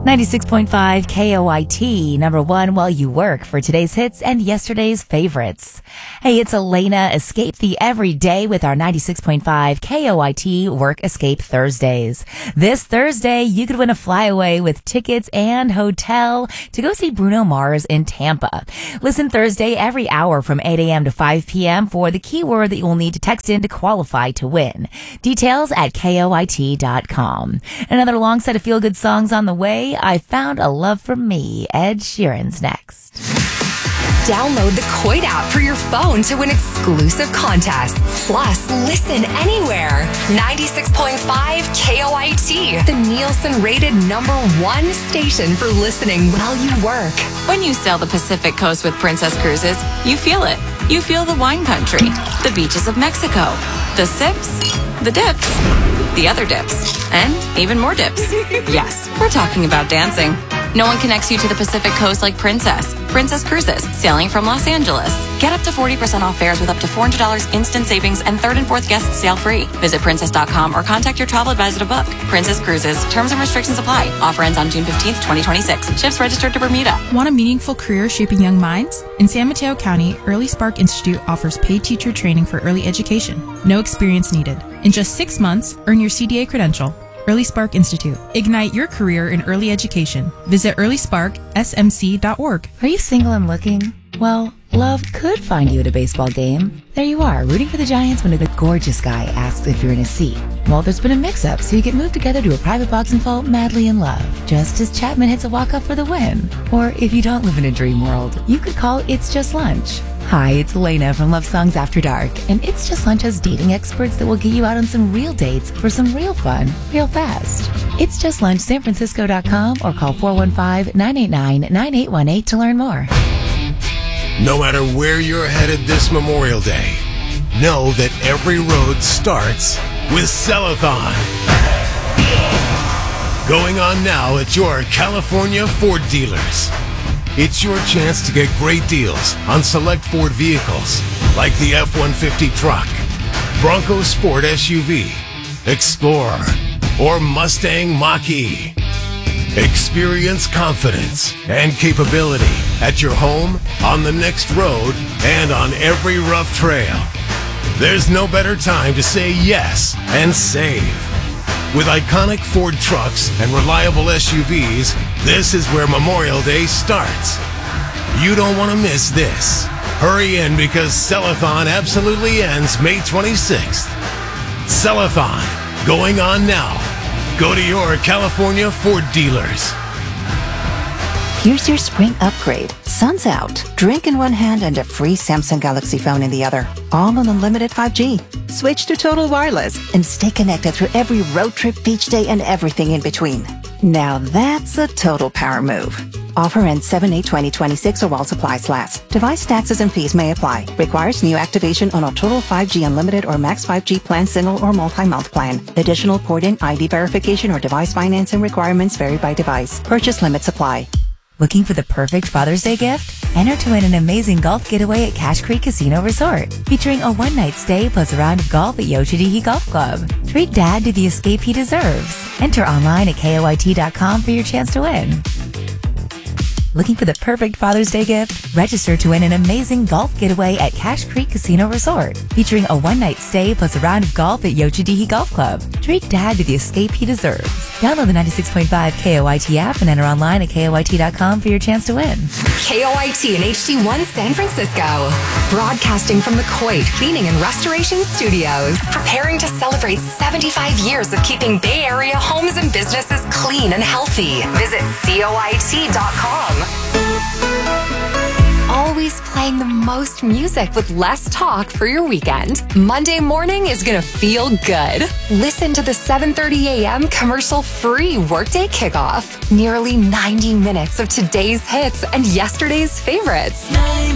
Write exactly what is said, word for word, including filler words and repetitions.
ninety-six point five K O I T, number one while you work for today's hits and yesterday's favorites. Hey, it's Elena. Escape the everyday with our ninety-six point five K O I T Work Escape Thursdays. This Thursday, you could win a flyaway with tickets and hotel to go see Bruno Mars in Tampa. Listen Thursday every hour from eight a.m. to five p.m. for the keyword that you will need to text in to qualify to win. Details at K O I T dot com. Another long set of feel-good songs on the way. I Found a Love for Me. Ed Sheeran's next. Download the Coit app for your phone to win exclusive contests. Plus, listen anywhere. ninety-six point five K O I T, the Nielsen-rated number one station for listening while you work. When you sail the Pacific Coast with Princess Cruises, you feel it. You feel the wine country, the beaches of Mexico, the sips, the dips, the other dips, and even more dips. Yes, we're talking about dancing. No one connects you to the Pacific Coast like Princess. Princess Cruises, sailing from Los Angeles. Get up to forty percent off fares with up to four hundred dollars instant savings and third and fourth guests sail free. Visit princess dot com or contact your travel advisor to book. Princess Cruises. Terms and restrictions apply. Offer ends on June fifteenth, twenty twenty-six. Ships registered to Bermuda. Want a meaningful career shaping young minds? In San Mateo County, Early Spark Institute offers paid teacher training for early education. No experience needed. In just six months, earn your C D A credential. Early Spark Institute. Ignite your career in early education. Visit early spark s m c dot org. Are you single and looking? Well, love could find you at a baseball game. There you are, rooting for the Giants when the gorgeous guy asks if you're in a seat. Well, there's been a mix-up, so you get moved together to a private box and fall madly in love, just as Chapman hits a walk-up for the win. Or if you don't live in a dream world, you could call It's Just Lunch. Hi, it's Elena from Love Songs After Dark, and It's Just Lunch has dating experts that will get you out on some real dates for some real fun, real fast. It's Just Lunch San Francisco dot com or call four one five, nine eight nine, nine eight one eight to learn more. No matter where you're headed this Memorial Day, know that every road starts with Cellathon. Going on now at your California Ford dealers. It's your chance to get great deals on select Ford vehicles like the F one fifty truck, Bronco Sport S U V, Explorer, or Mustang Mach-E. Experience confidence and capability at your home, on the next road, and on every rough trail. There's no better time to say yes and save. With iconic Ford trucks and reliable S U Vs, this is where Memorial Day starts. You don't want to miss this. Hurry in because Cellathon absolutely ends May twenty-sixth. Cellathon, going on now. Go to your California Ford dealers. Here's your spring upgrade. Sun's out. Drink in one hand and a free Samsung Galaxy phone in the other. All on unlimited five G. Switch to Total Wireless and stay connected through every road trip, beach day, and everything in between. Now that's a total power move. Offer ends seven eight twenty twenty-six or while supplies last. Device taxes and fees may apply. Requires new activation on a Total five G Unlimited or Max five G plan, single or multi-month plan. Additional port-in, I D verification, or device financing requirements vary by device. Purchase limits apply. Looking for the perfect Father's Day gift? Enter to win an amazing golf getaway at Cache Creek Casino Resort, featuring a one-night stay plus a round of golf at Yoshidiki Golf Club. Treat Dad to the escape he deserves. Enter online at K O I T dot com for your chance to win. Looking for the perfect Father's Day gift? Register to win an amazing golf getaway at Cache Creek Casino Resort, featuring a one-night stay plus a round of golf at Yoshidiki Golf Club. Treat Dad to the escape he deserves. Download the ninety-six point five K O I T app and enter online at K O I T dot com for your chance to win. K O I T and H D one San Francisco. Broadcasting from the Coit Cleaning and Restoration Studios. Preparing to celebrate seventy-five years of keeping Bay Area homes and businesses clean and healthy. Visit C O I T dot com. Always playing the most music with less talk for your weekend. Monday morning is gonna feel good. Listen to the seven thirty a.m. commercial-free Workday Kickoff. Nearly ninety minutes of today's hits and yesterday's favorites.